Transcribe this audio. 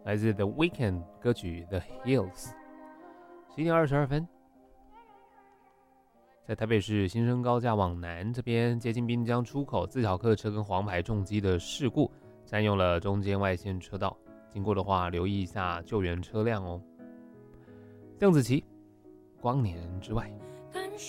来自 The Weeknd 歌曲 The Hills。11点22分，在台北市新生高架往南这边，接近滨江出口，自小客车跟黄牌重机的事故，占用了中间外线车道，经过的话留意一下救援车辆哦。邓紫棋，光年之外。